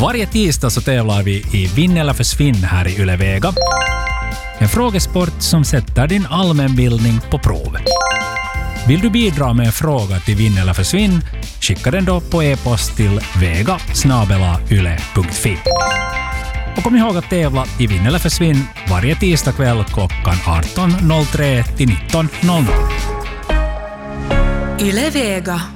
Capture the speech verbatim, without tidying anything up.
Varje tisdag så tävlar vi i Vinn eller försvinn här i Yle Vega. En frågesport som sätter din allmänbildning på prov. Vill du bidra med en fråga till Vinn eller försvinn? Skicka den då på e-post till vega snabel-a yle punkt fi. Och kom ihåg att tävla i Vinn eller försvinn varje tisdag kväll klockan arton noll tre till nitton noll noll. Yle Vega.